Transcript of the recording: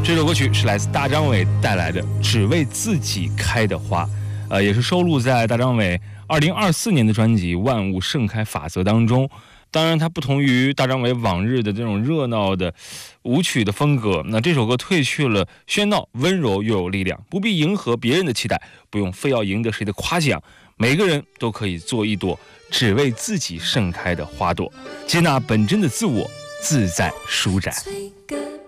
这首歌曲是来自大张伟带来的《只为自己开的花》，也是收录在大张伟2024年的专辑《万物盛开法则》当中。当然，它不同于大张伟往日的这种热闹的舞曲的风格，那这首歌褪去了喧闹，温柔又有力量，不必迎合别人的期待，不用非要赢得谁的夸奖，每个人都可以做一朵只为自己盛开的花朵，接纳本真的自我，自在舒展。